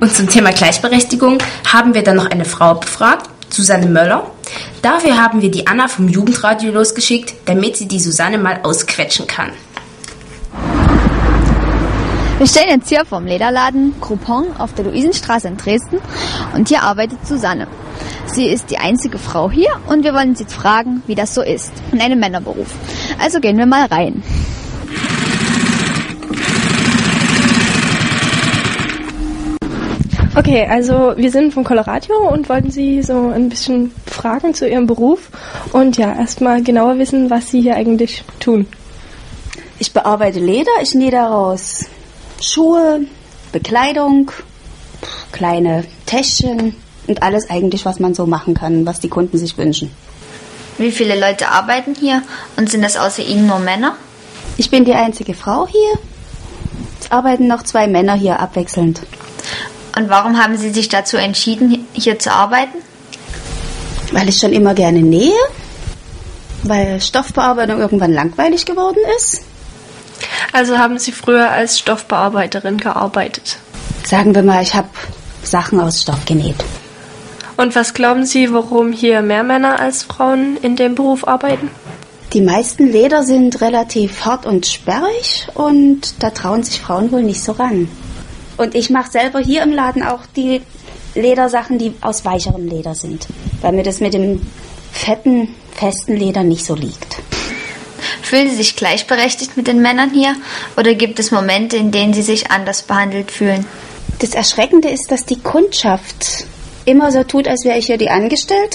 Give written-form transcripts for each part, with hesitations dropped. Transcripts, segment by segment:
Und zum Thema Gleichberechtigung haben wir dann noch eine Frau befragt, Susanne Möller. Dafür haben wir die Anna vom Jugendradio losgeschickt, damit sie die Susanne mal ausquetschen kann. Wir stehen jetzt hier vom Lederladen Groupon auf der Luisenstraße in Dresden und hier arbeitet Susanne. Sie ist die einzige Frau hier und wir wollen sie jetzt fragen, wie das so ist in einem Männerberuf. Also gehen wir mal rein. Okay, also wir sind von Coloradio und wollten Sie so ein bisschen fragen zu Ihrem Beruf und ja, erstmal genauer wissen, was Sie hier eigentlich tun. Ich bearbeite Leder, ich nähe daraus Schuhe, Bekleidung, kleine Täschchen und alles eigentlich, was man so machen kann, was die Kunden sich wünschen. Wie viele Leute arbeiten hier und sind das außer Ihnen nur Männer? Ich bin die einzige Frau hier. Es arbeiten noch 2 Männer hier abwechselnd. Und warum haben Sie sich dazu entschieden, hier zu arbeiten? Weil ich schon immer gerne nähe, weil Stoffbearbeitung irgendwann langweilig geworden ist. Also haben Sie früher als Stoffbearbeiterin gearbeitet? Sagen wir mal, ich habe Sachen aus Stoff genäht. Und was glauben Sie, warum hier mehr Männer als Frauen in dem Beruf arbeiten? Die meisten Leder sind relativ hart und sperrig und da trauen sich Frauen wohl nicht so ran. Und ich mache selber hier im Laden auch die Ledersachen, die aus weicherem Leder sind, weil mir das mit dem fetten, festen Leder nicht so liegt. Fühlen Sie sich gleichberechtigt mit den Männern hier oder gibt es Momente, in denen Sie sich anders behandelt fühlen? Das Erschreckende ist, dass die Kundschaft immer so tut, als wäre ich hier die Angestellte,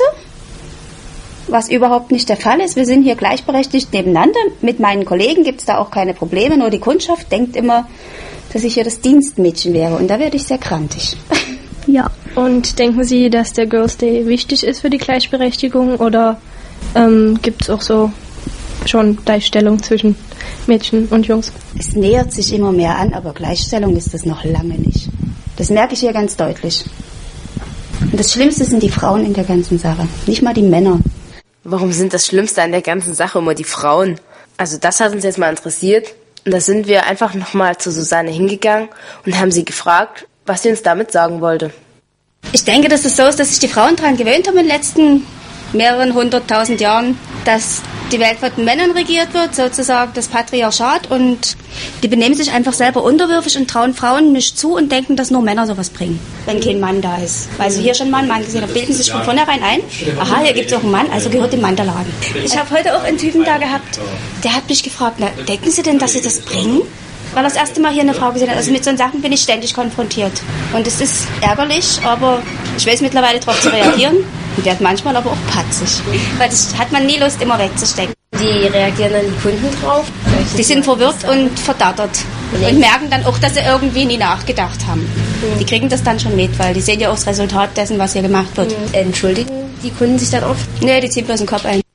was überhaupt nicht der Fall ist. Wir sind hier gleichberechtigt nebeneinander. Mit meinen Kollegen gibt es da auch keine Probleme, nur die Kundschaft denkt immer, dass ich hier das Dienstmädchen wäre und da werde ich sehr krantig. Ja. Und denken Sie, dass der Girls' Day wichtig ist für die Gleichberechtigung oder gibt es auch so schon Gleichstellung zwischen Mädchen und Jungs? Es nähert sich immer mehr an, aber Gleichstellung ist das noch lange nicht. Das merke ich hier ganz deutlich. Und das Schlimmste sind die Frauen in der ganzen Sache, nicht mal die Männer. Warum sind das Schlimmste an der ganzen Sache immer die Frauen? Also das hat uns jetzt mal interessiert. Und da sind wir einfach nochmal zu Susanne hingegangen und haben sie gefragt, was sie uns damit sagen wollte. Ich denke, dass es so ist, dass sich die Frauen daran gewöhnt haben in den letzten mehreren 100.000 Jahren, dass die Welt von Männern regiert wird, sozusagen das Patriarchat, und die benehmen sich einfach selber unterwürfig und trauen Frauen nicht zu und denken, dass nur Männer sowas bringen, wenn kein Mann da ist. Weil sie hier schon mal einen Mann gesehen haben, bilden sich von vornherein ein, aha, hier gibt es auch einen Mann, also gehört dem Mann der Laden. Ich habe heute auch einen Typen da gehabt, der hat mich gefragt, na, denken Sie denn, dass Sie das bringen? Weil er das erste Mal hier eine Frau gesehen hat. Also mit so Sachen bin ich ständig konfrontiert. Und es ist ärgerlich, aber ich weiß mittlerweile darauf zu reagieren. Und der hat manchmal aber auch patzig. Weil das hat man nie Lust, immer wegzustecken. Die reagieren dann die Kunden drauf? Die sind verwirrt und verdattert. Und merken dann auch, dass sie irgendwie nie nachgedacht haben. Die kriegen das dann schon mit, weil die sehen ja auch das Resultat dessen, was hier gemacht wird. Entschuldigen die Kunden sich dann oft? Nee, die ziehen bloß den Kopf ein.